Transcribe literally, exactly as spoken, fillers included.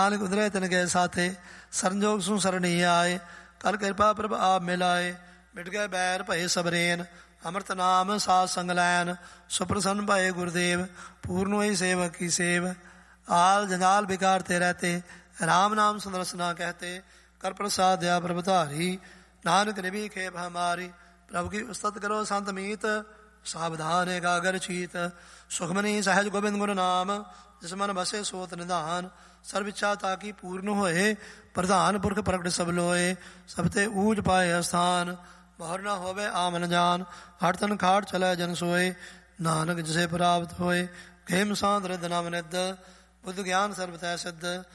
ਨਾਨਕ ਉਦਰੇ ਤਿਨ ਗਏ ਸਾਥੇ, ਸਰਨਜੋਗ ਸੁ ਸਰਣੀ ਆਏ। ਕਰ ਕਿਰਪਾ ਪ੍ਰਭ ਆਪ ਮਿਲਾਏ, ਮਿਟ ਗਏ ਬੈਰ ਭਏ ਸਬਰੇਨ। ਅੰਮ੍ਰਿਤ ਨਾਮ ਸਾਧ ਸੰਗ ਲੈਨ, ਸੁਪ੍ਰਸੰਨ ਭਏ ਗੁਰਦੇਵ। ਪੂਰਨ ਹੋਈ ਸੇਵਕ ਕੀ ਸੇਵ, ਆਲ ਜੰਜਾਲ ਬਿਕਾਰ ਤੇ ਰਹਤੇ। राम नाम सुंदरस ना कहते, कर प्रसाद दया प्रभ धारी। नानक निभि खेप हमारी, प्रभु की उस्तत करो संत मीत। सावधान एकागर चीत, सुखमनी सहज गोबिंद गुरु नाम। जिस मन बसे सोत निधान, सर्व इच्छा ताकि पूर्ण होए। प्रधान पुरख प्रगट सब लोए, सबते ऊज पाए स्थान। बहुर न होवे आमन जान, हर तन खाट चले जन सोए। नानक जिसे प्राप्त होए, खेम सांत रिद नाम निद। बुद्ध ज्ञान सर्वतः सिद्ध,